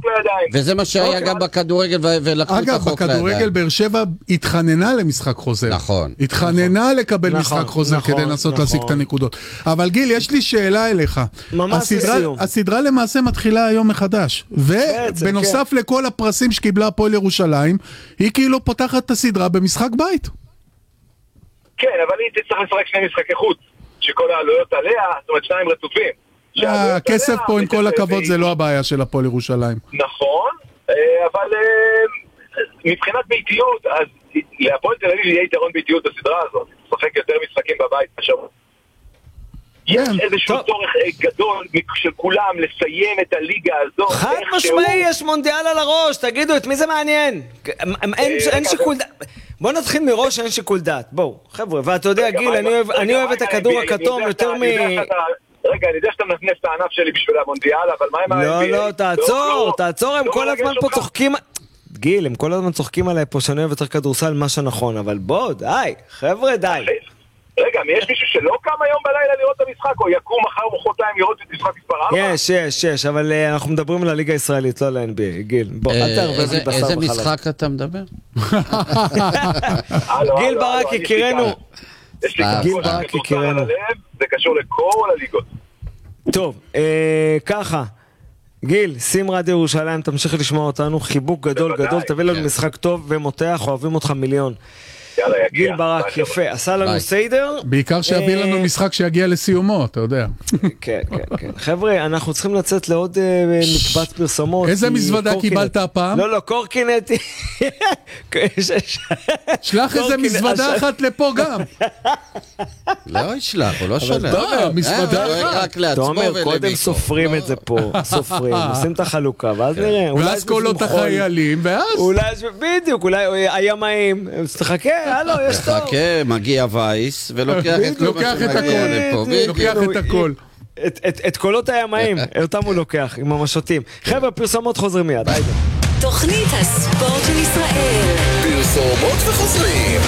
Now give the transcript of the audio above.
לידיים. וזה מה שהיה גם בכדורגל ולקחו את החוק לידיים. אגב, בכדורגל באר שבע התחננה למשחק חוזר. נכון. התחננה לקבל משחק חוזר כדי לנסות להשיג את הנקודות. אבל גיל, יש לי שאלה אליך. ממש לסיום. הסדרה למעשה מתחילה היום מחדש. ובנוסף לכל הפרסים שקיבלה הפועל ירושלים, היא כאילו פותחת את הסדרה במשחק בית. כן, אבל היא תצטרך לשחק שני משחקי חוץ, שכל העלויות עליה, זאת אומרת שניים רצופים. הכסף פה עם כל הכבוד זה לא הבעיה של הפועל ירושלים. נכון, אבל מבחינת ביתיות, אז להפועל תל אביב יהיה יתרון ביתיות בסדרה הזאת, לשחק יותר משחקים בבית בשבוע. יש איזשהו צורך גדול של כולם לסיים את הליגה הזאת. חד משמעי, יש מונדיאל על הראש, תגידו, את מי זה מעניין? אין שיקול דעת. בוא נתחיל מראש, אין שיקול דעת. בואו, חבר'ה, ואתה יודע, גיל, אני אוהב את הכדור הכתום יותר מ... רגע, אני יודע שאתה מנפנף את הענף שלי בשביל המונדיאל, אבל מה עם ה... לא, תעצור, הם כל הזמן פה צוחקים... גיל, הם כל הזמן צוחקים עליי פה שאני אוהב יותר כדורסל, מה שנכון, אבל בוא, די, חבר'ה, די. רגע, יש מישהו שלא קם היום בלילה לראות את המשחק, או יקום מחר ומחרתיים לראות את משחק מספר 4? יש, אבל אנחנו מדברים על הליגה הישראלית, לא על ה-NBA, גיל. בוא, אל תערבב לי בשר איזה בחלב. משחק אתה מדבר? גיל ברק יקירנו. גיל ברק יקירנו. זה קשור לכל הליגות. טוב, ככה. גיל, שים רדיו ירושלים, תמשיך לשמוע אותנו, חיבוק גדול, תביא לנו משחק טוב ומותח, אוהבים אותך מיליון. גיל ברק, יפה, עשה לנו סיידר. בעיקר שיביא לנו משחק שיגיע לסיומו, אתה יודע. כן. חבר'ה, אנחנו צריכים לצאת לעוד מקבץ פרסומות. איזה מזוודה קיבלת הפעם? לא, קורקינטי. שלח איזה מזוודה אחת לפה גם. לא ישלח, הוא לא שולח. מזוודה אחת. תומר, קודם סופרים את זה פה, סופרים, עושים את החלוקה, ואז נראה. ואז קולות החיילים, ואז? בדיוק, אולי הימאים, תחכה. יש טוב. חכה, מגיע וייס ולוקח את הכל. את קולות הימאים, אותם הוא לוקח עם המשוטים. חבר'ה, פרסומות חוזרים מיד. תוכנית הספורט של ישראל. פרסומות וחוזרים.